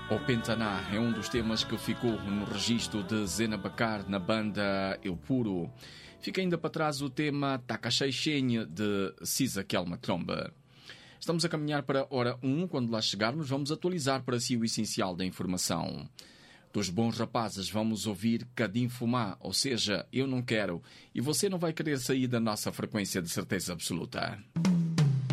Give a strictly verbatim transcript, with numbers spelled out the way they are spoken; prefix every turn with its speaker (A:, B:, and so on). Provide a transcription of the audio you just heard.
A: O Pentaná é um dos temas que ficou no registro de Zena Bacar na banda Eu Puro. Fica ainda para trás o tema Takasheixenha de Cisa Kelma Tromba. Estamos a caminhar para a hora um. Quando lá chegarmos, vamos atualizar para si o essencial da informação. Dos bons rapazes vamos ouvir Cadim Fumar, ou seja, eu não quero, e você não vai querer sair da nossa frequência de certeza absoluta.